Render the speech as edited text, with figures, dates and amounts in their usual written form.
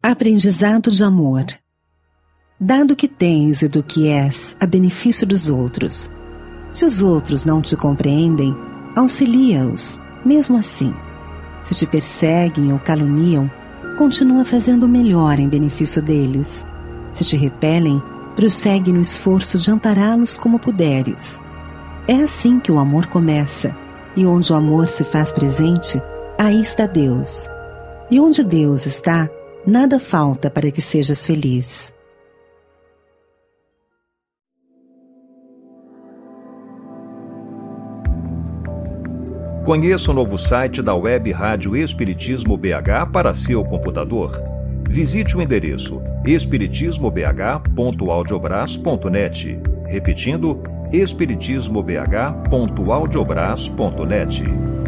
Aprendizado de amor. Dado que tens e do que és a benefício dos outros, se os outros não te compreendem, auxilia-os, mesmo assim. Se te perseguem ou caluniam, continua fazendo o melhor em benefício deles. Se te repelem, prossegue no esforço de ampará-los como puderes. É assim que o amor começa, e onde o amor se faz presente, aí está Deus. E onde Deus está, nada falta para que sejas feliz. Conheça o novo site da Web Rádio Espiritismo BH para seu computador. Visite o endereço espiritismobh.audiobras.net. Repetindo, espiritismobh.audiobras.net.